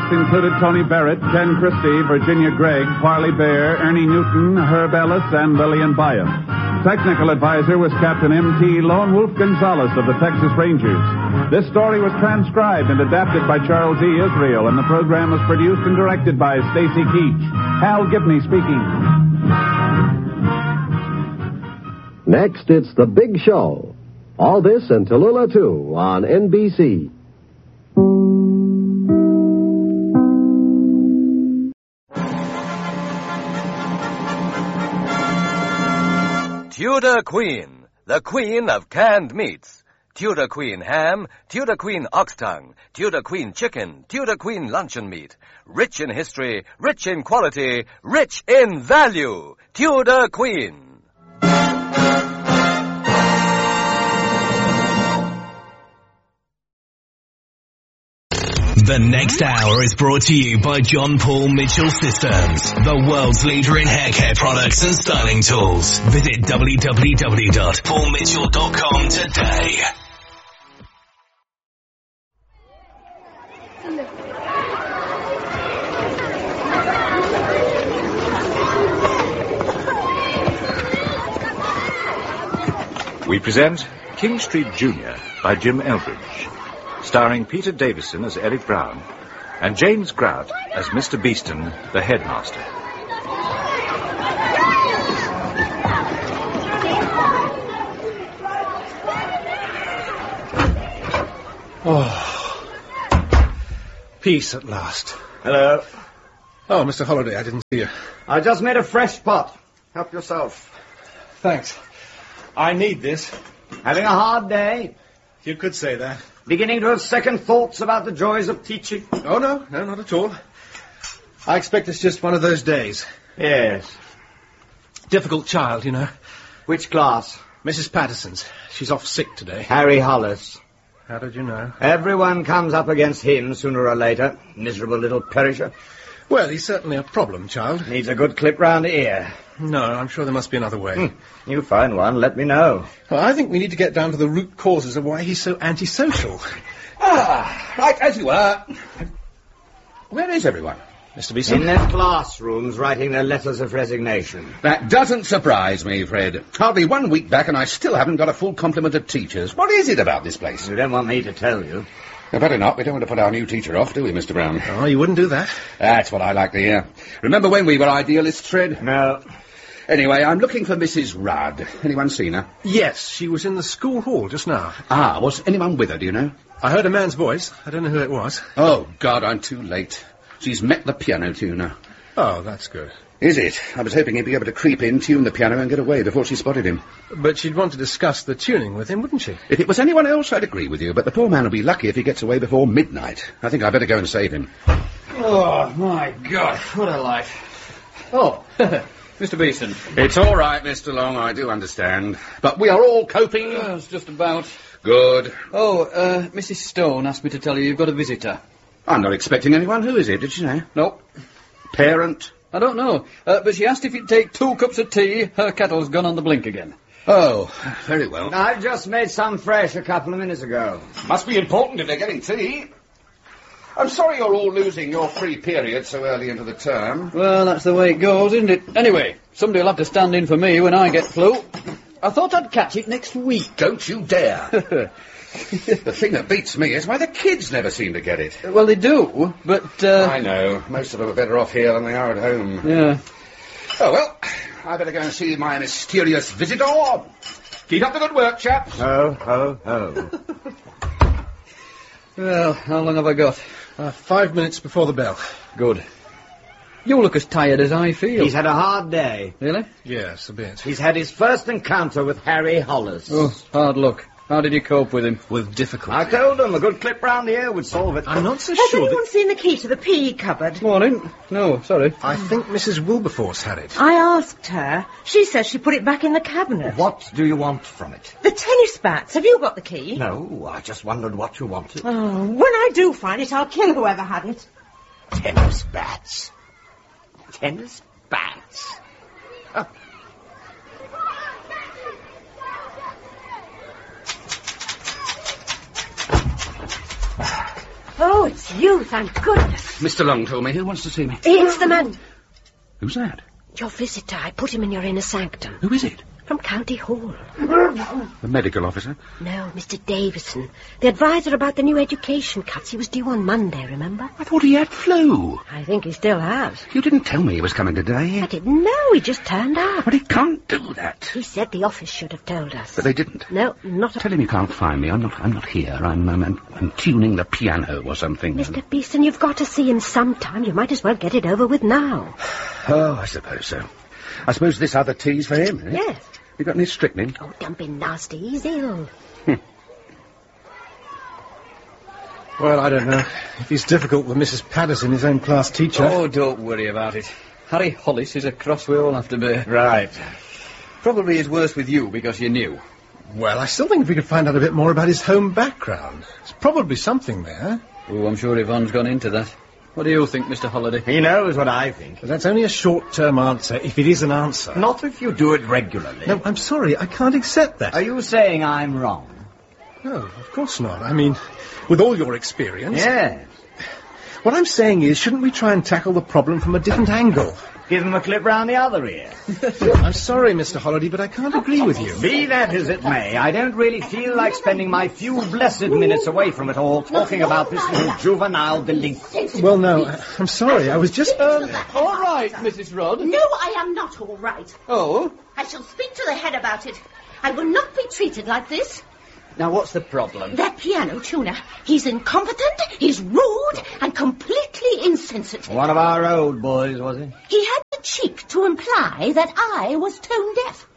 included Tony Barrett, Ken Christie, Virginia Gregg, Parley Bear, Ernie Newton, Herb Ellis, and Lillian Byam. Technical advisor was Captain M.T. Lone Wolf Gonzalez of the Texas Rangers. This story was transcribed and adapted by Charles E. Israel, and the program was produced and directed by Stacy Keach. Hal Gibney speaking. Next, it's The Big Show. All this and Tallulah 2 on NBC. Tudor Queen, the queen of canned meats. Tudor Queen ham, Tudor Queen ox tongue, Tudor Queen chicken, Tudor Queen luncheon meat. Rich in history, rich in quality, rich in value. Tudor Queen. The next hour is brought to you by John Paul Mitchell Systems, the world's leader in hair care products and styling tools. Visit www.paulmitchell.com today. We present King Street Jr. by Jim Eldridge, starring Peter Davison as Eric Brown and James Grout as Mr. Beeston, the headmaster. Oh, peace at last. Hello. Oh, Mr. Holliday, I didn't see you. I just made a fresh pot. Help yourself. Thanks. I need this. Having a hard day? You could say that. Beginning to have second thoughts about the joys of teaching? Oh, no, not at all. I expect it's just one of those days. Yes. Difficult child, you know. Which class? Mrs. Patterson's. She's off sick today. Harry Hollis. How did you know? Everyone comes up against him sooner or later. Miserable little perisher. Well, he's certainly a problem child. Needs a good clip round the ear. No, I'm sure there must be another way. You find one, let me know. Well, I think we need to get down to the root causes of why he's so antisocial. Right, as you were. Where is everyone? Mr. Beeson? In their classrooms, writing their letters of resignation. That doesn't surprise me, Fred. Hardly 1 week back and I still haven't got a full complement of teachers. What is it about this place? You don't want me to tell you. Better not. We don't want to put our new teacher off, do we, Mr. Brown? Oh, you wouldn't do that? That's what I like to hear. Remember when we were idealists, Fred? No. Anyway, I'm looking for Mrs. Rudd. Anyone seen her? Yes, she was in the school hall just now. Ah, was anyone with her, do you know? I heard a man's voice. I don't know who it was. Oh, God, I'm too late. She's met the piano tuner. Oh, that's good. Is it? I was hoping he'd be able to creep in, tune the piano and get away before she spotted him. But she'd want to discuss the tuning with him, wouldn't she? If it was anyone else, I'd agree with you, but the poor man will be lucky if he gets away before midnight. I think I'd better go and save him. Oh, my God, what a life. Oh, Mr. Beeson. It's all right, Mr. Long, I do understand. But we are all coping. It's just about. Good. Oh, Mrs. Stone asked me to tell you you've got a visitor. I'm not expecting anyone. Who is it, did she say? Nope. Parent? I don't know, but she asked if you'd take 2 cups of tea. Her kettle's gone on the blink again. Oh, very well. I've just made some fresh a couple of minutes ago. Must be important if they're getting tea. I'm sorry you're all losing your free period so early into the term. Well, that's the way it goes, isn't it? Anyway, somebody will have to stand in for me when I get flu. I thought I'd catch it next week. Don't you dare. The thing that beats me is why the kids never seem to get it. Well, they do, but... I know. Most of them are better off here than they are at home. Yeah. Oh, well, I better go and see my mysterious visitor. Keep up the good work, chaps. Ho, ho, ho. Well, how long have I got? 5 minutes before the bell. Good. You look as tired as I feel. He's had a hard day. Really? Yes, a bit. He's had his first encounter with Harry Hollis. Oh, hard luck. How did you cope with him? With difficulty. I told him a good clip round the ear would solve it. I'm not so Has sure anyone seen the key to the PE cupboard? Morning. No, sorry. I think Mrs. Wilberforce had it. I asked her. She says she put it back in the cabinet. What do you want from it? The tennis bats. Have you got the key? No, I just wondered what you wanted. Oh, when I do find it, I'll kill whoever had it. Tennis bats. Tennis bats. Oh. Oh, it's you, thank goodness. Mr. Long told me. Who wants to see me? It's the man. Who's that? Your visitor. I put him in your inner sanctum. Who is it? From County Hall. The medical officer? No, Mr. Davison. The advisor about the new education cuts. He was due on Monday, remember? I thought he had flu. I think he still has. You didn't tell me he was coming today. I didn't know. He just turned up. But he can't do that. He said the office should have told us. But they didn't. No, not Tell him you can't find me. I'm not here. I'm tuning the piano or something. Mr. Beeston, you've got to see him sometime. You might as well get it over with now. Oh, I suppose so. I suppose this other tea's for him, eh? Yes. You got any strychnine? Oh, don't be nasty. He's ill. Well, I don't know. If he's difficult with Mrs. Patterson, his own class teacher... Oh, don't worry about it. Harry Hollis is a cross we all have to bear. Right. Probably is worse with you because you knew. Well, I still think if we could find out a bit more about his home background. There's probably something there. Oh, I'm sure Yvonne's gone into that. What do you think, Mr. Holliday? He knows what I think. But that's only a short-term answer, if it is an answer. Not if you do it regularly. No, I'm sorry, I can't accept that. Are you saying I'm wrong? No, of course not. I mean, with all your experience... Yes. What I'm saying is, shouldn't we try and tackle the problem from a different angle? Give him a clip round the other ear. I'm sorry, Mr. Holliday, but I can't agree with you. Be that as it may, I don't really feel like spending my few blessed minutes away from it all talking about this little juvenile delinquent. Well, no, I'm sorry. I was just... All right, Mrs. Rudd. No, I am not all right. Oh? I shall speak to the head about it. I will not be treated like this. Now, what's the problem? That piano tuner. He's incompetent, he's rude, and completely insensitive. One of our old boys, was he? He had the cheek to imply that I was tone deaf.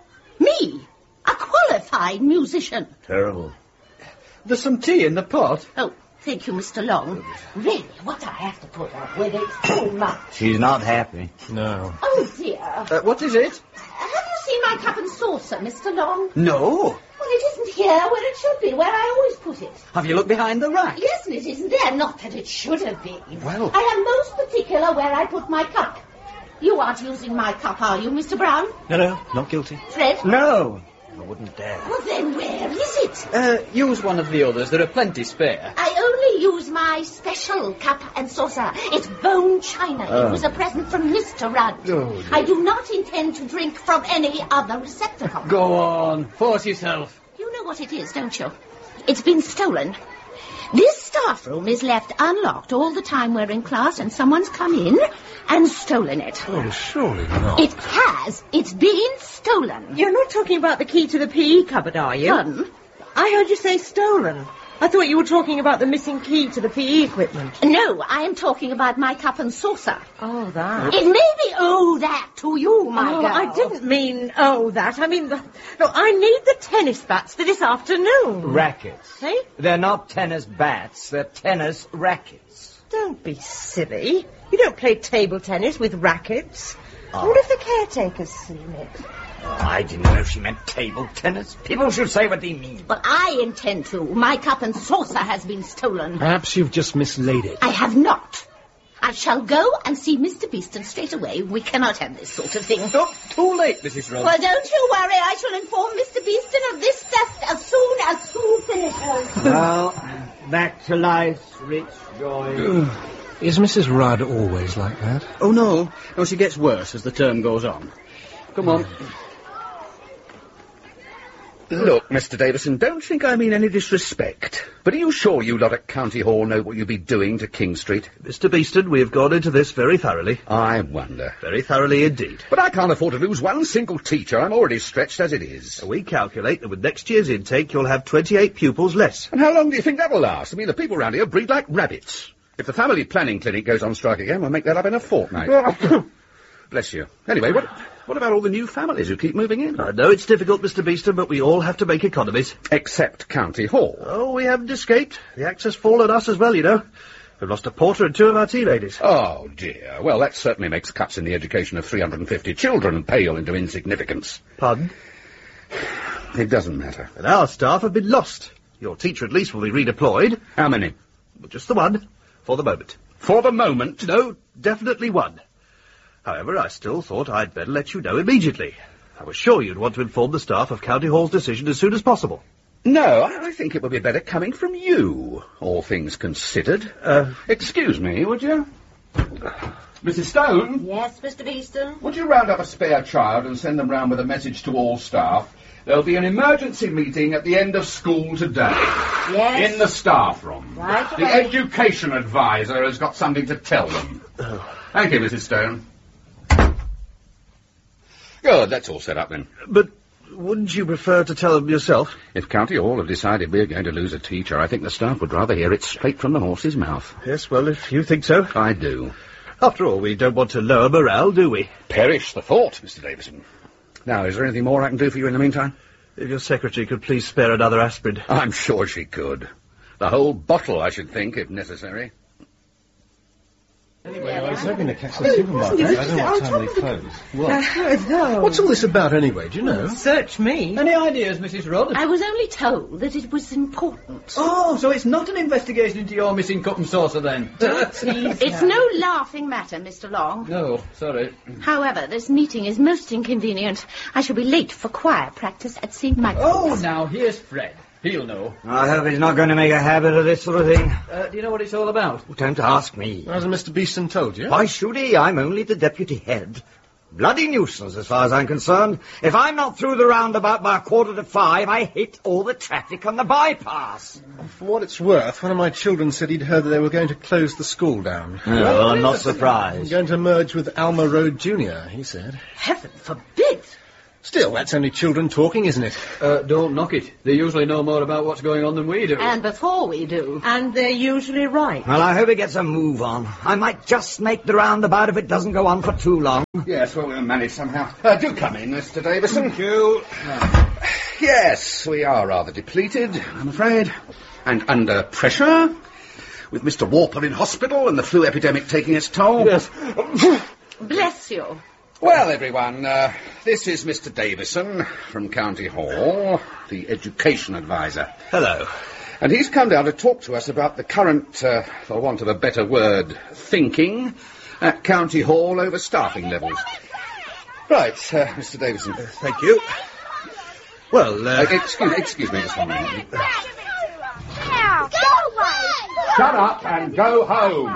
Me, a qualified musician. Terrible. There's some tea in the pot. Oh, thank you, Mr. Long. Really, what I have to put up with is too much. She's not happy. No. Oh, dear. What is it? Have you seen my cup and saucer, Mr. Long? No. Well, it isn't here where it should be, where I always put it. Have you looked behind the rack? Yes, and it isn't there. Not that it should have been. Well... I am most particular where I put my cup. You aren't using my cup, are you, Mr. Brown? No, not guilty. Fred? No. I wouldn't dare. Well, then where is it? Use one of the others. There are plenty spare. I only use my special cup and saucer. It's bone china. It was a present from Mr. Rudd. Oh, I do not intend to drink from any other receptacle. Go on. Force yourself. You know what it is, don't you? It's been stolen. This staff room is left unlocked all the time we're in class, and someone's come in and stolen it. Oh, surely not. It has. It's been stolen. You're not talking about the key to the PE cupboard, are you? Pardon? I heard you say stolen. I thought you were talking about the missing key to the PE equipment. No, I am talking about my cup and saucer. Oh, that. It may be that to you, my girl. I didn't mean that. I mean, no, I need the tennis bats for this afternoon. Rackets. See? They're not tennis bats, they're tennis rackets. Don't be silly. You don't play table tennis with rackets. What if the caretaker's seen it? Oh, I didn't know she meant table tennis. People should say what they mean. But I intend to. My cup and saucer has been stolen. Perhaps you've just mislaid it. I have not. I shall go and see Mr. Beeston straight away. We cannot have this sort of thing. Oh, too late, Mrs. Rudd. Well, don't you worry. I shall inform Mr. Beeston of this theft as soon as school finishes. Well, back to life, rich joy. Is Mrs. Rudd always like that? Oh, no. No, she gets worse as the term goes on. Come on. Look, Mr. Davison, don't think I mean any disrespect, but are you sure you lot at County Hall know what you'll be doing to King Street? Mr. Beeston, we have gone into this very thoroughly. I wonder. Very thoroughly indeed. But I can't afford to lose one single teacher. I'm already stretched as it is. We calculate that with next year's intake, you'll have 28 pupils less. And how long do you think that will last? I mean, the people round here breed like rabbits. If the family planning clinic goes on strike again, we'll make that up in a fortnight. Bless you. Anyway, what about all the new families who keep moving in? I know it's difficult, Mr. Beeston, but we all have to make economies. Except County Hall. Oh, we haven't escaped. The axe has fallen on us as well, you know. We've lost a porter and 2 of our tea ladies. Oh, dear. Well, that certainly makes cuts in the education of 350 children pale into insignificance. Pardon? It doesn't matter. And our staff have been lost. Your teacher at least will be redeployed. How many? Well, just the one, for the moment. For the moment? No, definitely one. However, I still thought I'd better let you know immediately. I was sure you'd want to inform the staff of County Hall's decision as soon as possible. No, I think it would be better coming from you, all things considered. Excuse me, would you? Mrs. Stone? Yes, Mr. Beeston? Would you round up a spare child and send them round with a message to all staff? There'll be an emergency meeting at the end of school today. Yes? In the staff room. Right The away. education advisor has got something to tell them. Thank you, Mrs. Stone. Good, that's all set up then. But wouldn't you prefer to tell them yourself? If County Hall have decided we're going to lose a teacher, I think the staff would rather hear it straight from the horse's mouth. Yes, well, if you think so. I do. After all, we don't want to lower morale, do we? Perish the thought, Mr. Davison. Now, is there anything more I can do for you in the meantime? If your secretary could please spare another aspirin. I'm sure she could. The whole bottle, I should think, if necessary. Anyway, I was hoping to catch the supermarket. I don't know what time they close. What? What's all this about anyway, do you know? Search me. Any ideas, Mrs. Rudd? I was only told that it was important. Oh, so it's not an investigation into your missing cup and saucer, then? It's no laughing matter, Mr. Long. No, sorry. However, this meeting is most inconvenient. I shall be late for choir practice at St. Michael's. Oh, now, here's Fred. He'll know. I hope he's not going to make a habit of this sort of thing. Do you know what it's all about? Don't ask me. Hasn't Mr. Beeston told you? Why should he? I'm only the deputy head. Bloody nuisance, as far as I'm concerned. If I'm not through the roundabout by 4:45, I hit all the traffic on the bypass. For what it's worth, one of my children said he'd heard that they were going to close the school down. Oh, I'm not surprised. Going to merge with Alma Road Junior, he said. Heaven forbid! Still, that's only children talking, isn't it? Don't knock it. They usually know more about what's going on than we do. And before we do. And they're usually right. Well, I hope he gets a move on. I might just make the roundabout if it doesn't go on for too long. Yes, well, we'll manage somehow. Do come in, Mr. Davison. Thank you. Yes, we are rather depleted, I'm afraid. And under pressure. With Mr. Warple in hospital and the flu epidemic taking its toll. Yes. Bless you. Well, everyone, this is Mr. Davison from County Hall, the education advisor. Hello. And he's come down to talk to us about the current, for want of a better word, thinking at County Hall over staffing levels. Right, Mr. Davison. Thank you. Well, excuse me just one minute. Shut up and go home.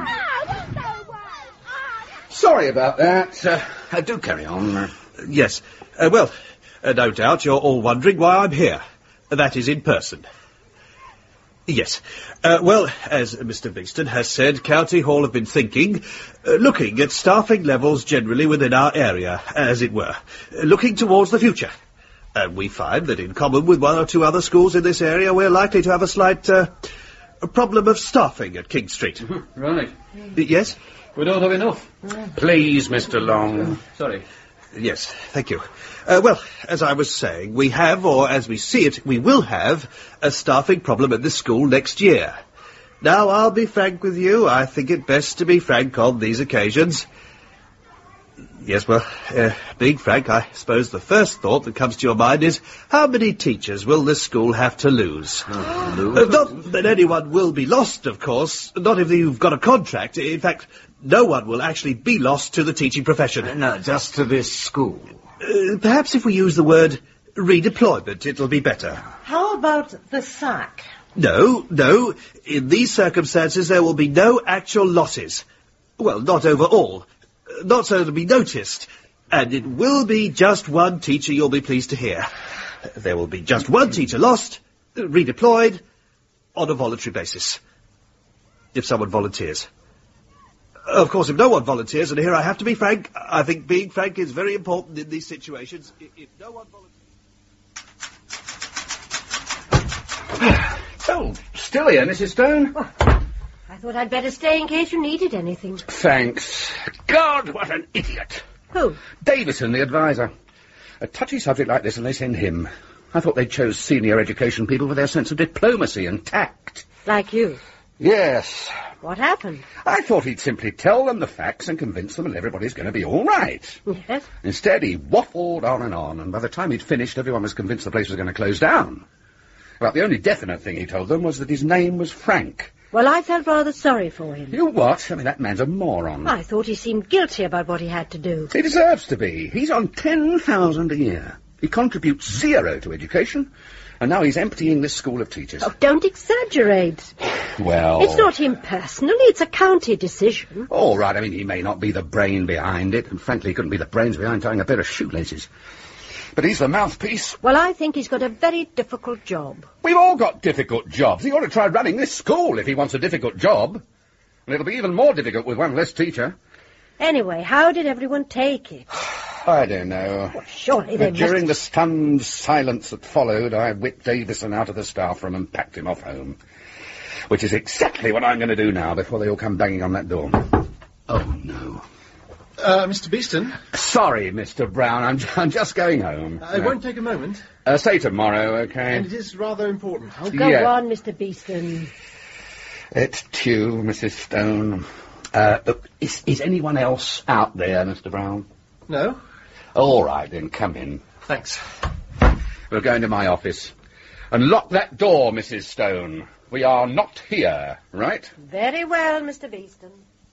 Sorry about that. Do carry on. Yes. Well, no doubt you're all wondering why I'm here. That is in person. Yes. Well, as Mr. Beeston has said, County Hall have been thinking, looking at staffing levels generally within our area, as it were, looking towards the future. And we find that in common with one or two other schools in this area, we're likely to have a slight problem of staffing at King Street. Right. Yes? We don't have enough. Please, Mr. Long. Sorry. Yes, thank you. Well, as I was saying, we have, or as we see it, we will have a staffing problem at this school next year. Now, I'll be frank with you. I think it best to be frank on these occasions. Yes, well, being frank, I suppose the first thought that comes to your mind is, how many teachers will this school have to lose? Not that anyone will be lost, of course, not if you've got a contract. In fact, no one will actually be lost to the teaching profession. No, just to this school. Perhaps if we use the word redeployment, it'll be better. How about the sack? No. In these circumstances, there will be no actual losses. Well, not overall. Not so to be noticed. And it will be just one teacher, you'll be pleased to hear. There will be just one teacher lost, redeployed, on a voluntary basis. If someone volunteers. Of course, if no one volunteers, and here I have to be frank, I think being frank is very important in these situations. If no one volunteers... Oh, still here, Mrs. Stone? I thought I'd better stay in case you needed anything. Thanks. God, what an idiot. Who? Davison, the advisor. A touchy subject like this, and they send him. I thought they chose senior education people with their sense of diplomacy and tact. Like you. Yes. What happened? I thought he'd simply tell them the facts and convince them that everybody's going to be all right. Yes? Instead, he waffled on, and by the time he'd finished, everyone was convinced the place was going to close down. Well, the only definite thing he told them was that his name was Frank. Well, I felt rather sorry for him. You what? I mean, that man's a moron. I thought he seemed guilty about what he had to do. He deserves to be. He's on 10,000 a year. He contributes 0 to education, And now he's emptying this school of teachers. Oh, don't exaggerate. Well... It's not him personally, it's a county decision. All right, I mean, he may not be the brain behind it, and frankly, he couldn't be the brains behind tying a pair of shoelaces. But he's the mouthpiece. Well, I think he's got a very difficult job. We've all got difficult jobs. He ought to try running this school if he wants a difficult job. And it'll be even more difficult with one less teacher. Anyway, how did everyone take it? I don't know. Well, surely they During the stunned silence that followed, I whipped Davison out of the staff room and packed him off home. Which is exactly what I'm going to do now, before they all come banging on that door. Oh, no. Mr. Beeston? Sorry, Mr. Brown, I'm just going home. It won't take a moment. Say tomorrow, okay? And it is rather important. Oh, go on, Mr. Beeston. It's you, Mrs. Stone. Look, is anyone else out there, Mr. Brown? No. All right, then, come in. Thanks. We'll go into my office. And lock that door, Mrs. Stone. We are not here, right? Very well, Mr. Beeston.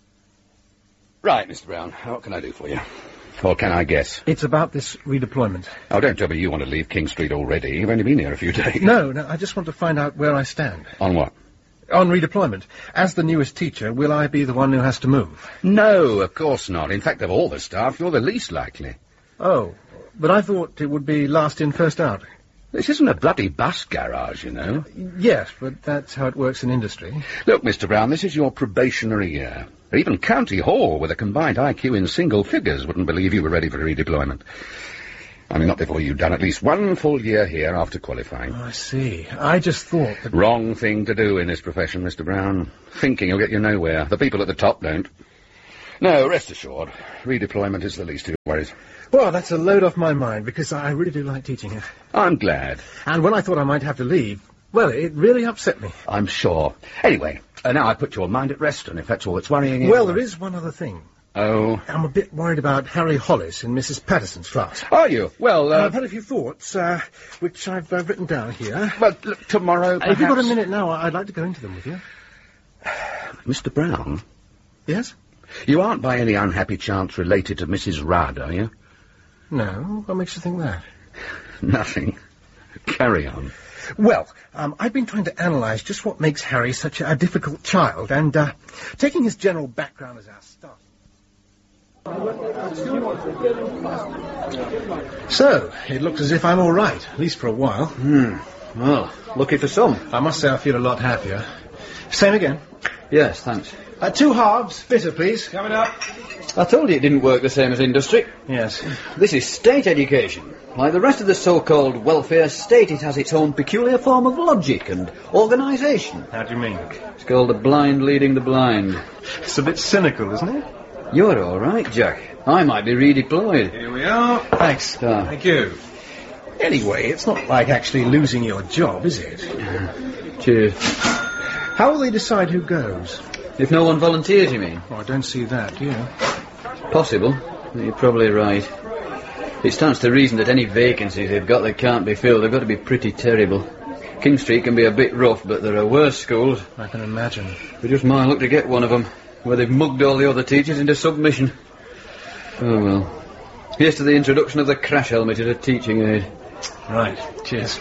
Right, Mr. Brown, what can I do for you? Or can I guess? It's about this redeployment. Oh, don't tell me you want to leave King Street already. You've only been here a few days. No, I just want to find out where I stand. On what? On redeployment. As the newest teacher, will I be the one who has to move? No, of course not. In fact, of all the staff, you're the least likely. Oh, but I thought it would be last in, first out. This isn't a bloody bus garage, you know. Yes, but that's how it works in industry. Look, Mr. Brown, this is your probationary year. Even County Hall, with a combined IQ in single figures, wouldn't believe you were ready for redeployment. I mean, not before you've done at least one full year here after qualifying. Oh, I see. I just thought that... Wrong thing to do in this profession, Mr. Brown. Thinking will get you nowhere. The people at the top don't. No, rest assured, redeployment is the least of your worries. Well, that's a load off my mind, because I really do like teaching it. I'm glad. And when I thought I might have to leave, well, it really upset me. I'm sure. Anyway, now I've put your mind at rest, and if that's all that's worrying you... Well, there is one other thing. Oh? I'm a bit worried about Harry Hollis in Mrs. Patterson's class. Are you? Well, I've had a few thoughts, which I've written down here. Well, look, tomorrow, perhaps... If you've got a minute now, I'd like to go into them with you. Mr. Brown? Yes? You aren't by any unhappy chance related to Mrs. Rudd, are you? No. What makes you think that? Nothing. Carry on. Well, I've been trying to analyse just what makes Harry such a difficult child, and taking his general background as our start. So, it looks as if I'm all right, at least for a while. Well, lucky for some. I must say I feel a lot happier. Same again. Yes, thanks. 2 halves, bitter, please. Coming up. I told you it didn't work the same as industry. Yes. This is state education. Like the rest of the so-called welfare state, it has its own peculiar form of logic and organisation. How do you mean? It's called the blind leading the blind. It's a bit cynical, isn't it? You're all right, Jack. I might be redeployed. Here we are. Thanks. Thank you. Anyway, it's not like actually losing your job, is it? Cheers. How will they decide who goes? If no one volunteers, you mean? Oh, I don't see that, do you? Possible. You're probably right. It stands to reason that any vacancies they've got that can't be filled have got to be pretty terrible. King Street can be a bit rough, but there are worse schools. I can imagine. But just my luck to get one of them, where they've mugged all the other teachers into submission. Oh, well. Here's to the introduction of the crash helmet as a teaching aid. Right. Cheers.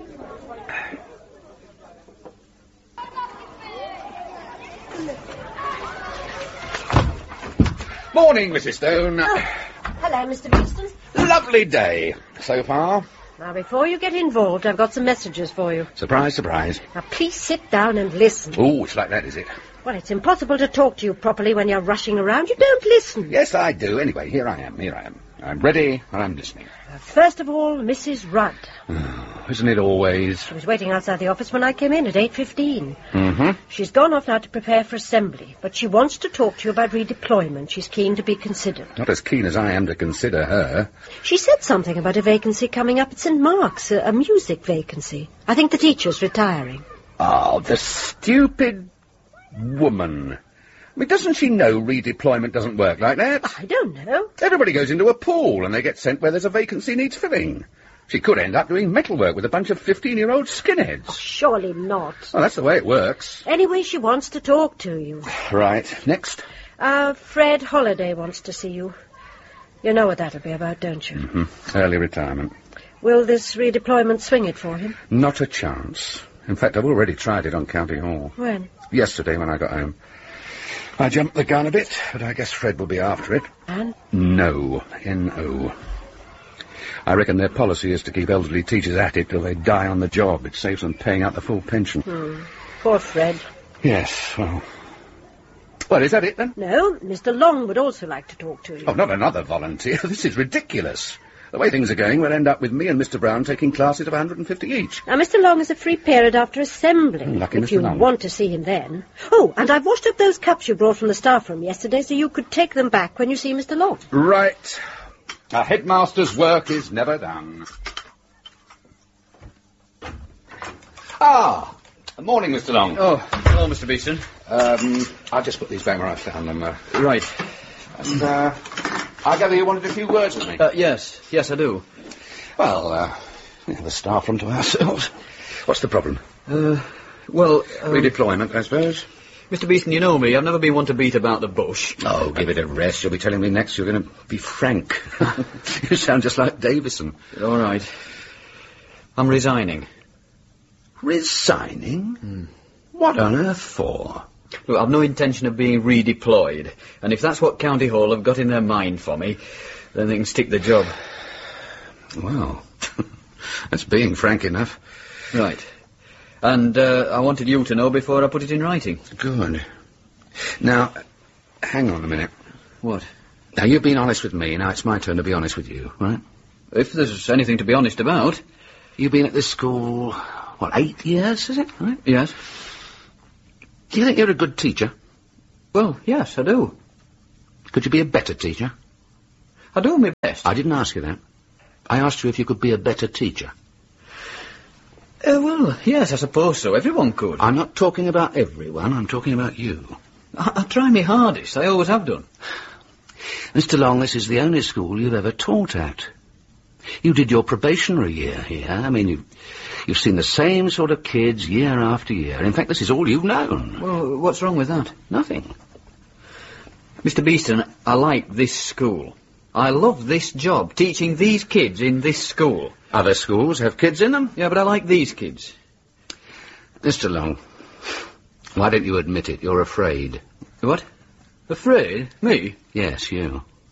Morning, Mrs. Stone. Hello, Mr. Beeston. Lovely day so far. Now, before you get involved, I've got some messages for you. Surprise, surprise. Now, please sit down and listen. Oh, it's like that, is it? Well, it's impossible to talk to you properly when you're rushing around. You don't listen. Yes, I do. Anyway, here I am. I'm ready, and I'm listening. First of all, Mrs. Rudd. Isn't it always? She was waiting outside the office when I came in at 8:15. Mm-hmm. She's gone off now to prepare for assembly, but she wants to talk to you about redeployment. She's keen to be considered. Not as keen as I am to consider her. She said something about a vacancy coming up at St. Mark's, a music vacancy. I think the teacher's retiring. Oh, the stupid woman. I mean, doesn't she know redeployment doesn't work like that? I don't know. Everybody goes into a pool and they get sent where there's a vacancy needs filling. She could end up doing metalwork with a bunch of 15-year-old skinheads. Oh, surely not. Well, that's the way it works. Anyway, she wants to talk to you. Right. Next? Fred Holliday wants to see you. You know what that'll be about, don't you? Mm-hmm. Early retirement. Will this redeployment swing it for him? Not a chance. In fact, I've already tried it on County Hall. When? Yesterday when I got home. I jumped the gun a bit, but I guess Fred will be after it. And? No. N-O. I reckon their policy is to keep elderly teachers at it till they die on the job. It saves them paying out the full pension. Poor Fred. Yes, well... Well, is that it, then? No, Mr. Long would also like to talk to you. Oh, not another volunteer. This is ridiculous. The way things are going, we'll end up with me and Mr. Brown taking classes of 150 each. Now, Mr. Long is a free period after assembly. Lucky if Mr. you Long. want to see him then. Oh, and I've washed up those cups you brought from the staff room yesterday, so you could take them back when you see Mr. Long. Right. A headmaster's work is never done. Ah! Morning, Mr. Long. Oh, hello, Mr. Beeston. I'll just put these back where I found them. Right. And, I gather you wanted a few words with me. Yes, I do. Well, we have the staff room to ourselves. What's the problem? Redeployment, I suppose. Mr. Beeston, you know me. I've never been one to beat about the bush. Oh, give it a rest. You'll be telling me next you're going to be frank. You sound just like Davison. All right. I'm resigning. Resigning? What on earth for? Look, I've no intention of being redeployed, and if that's what County Hall have got in their mind for me, then they can stick the job. Well, that's being frank enough. Right. And I wanted you to know before I put it in writing. Good. Now, hang on a minute. What? Now, you've been honest with me, now it's my turn to be honest with you, right? If there's anything to be honest about. You've been at this school, 8 years, is it? Right? Yes. Do you think you're a good teacher? Well, yes, I do. Could you be a better teacher? I do my best. I didn't ask you that. I asked you if you could be a better teacher. Well, yes, I suppose so. Everyone could. I'm not talking about everyone, I'm talking about you. I try my hardest. I always have done. Mr. Long, this is the only school you've ever taught at. You did your probationary year here. I mean, you've seen the same sort of kids year after year. In fact, this is all you've known. Well, what's wrong with that? Nothing. Mr. Beeston, I like this school. I love this job, teaching these kids in this school. Other schools have kids in them? Yeah, but I like these kids. Mr. Long, why don't you admit it? You're afraid. What? Afraid? Me? Yes, you.